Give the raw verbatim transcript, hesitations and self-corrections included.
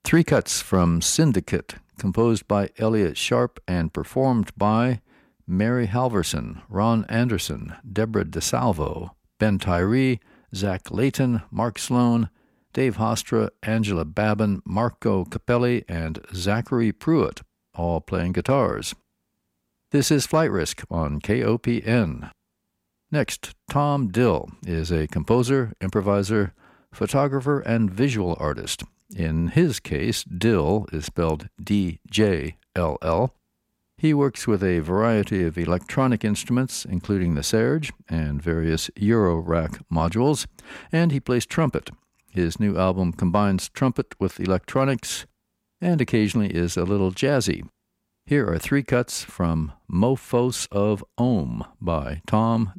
Three cuts from Syndicate, composed by Elliot Sharp and performed by Mary Halverson, Ron Anderson, Deborah DeSalvo, Ben Tyree, Zach Layton, Mark Sloan, Dave Hostra, Angela Babin, Marco Capelli, and Zachary Pruitt, all playing guitars. This is Flight Risk on K O P N. Next, Tom Dill is a composer, improviser, photographer, and visual artist. In his case, Dill is spelled D J L L. He works with a variety of electronic instruments, including the Serge and various Eurorack modules, and he plays trumpet. His new album combines trumpet with electronics and occasionally is a little jazzy. Here are three cuts from Mofos of Ohm by Tom